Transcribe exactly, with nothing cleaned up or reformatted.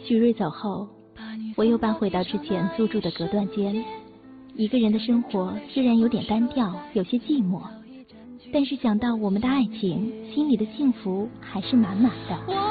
徐瑞走后，我又搬回到之前租住的隔断间。一个人的生活虽然有点单调，有些寂寞，但是想到我们的爱情，心里的幸福还是满满的。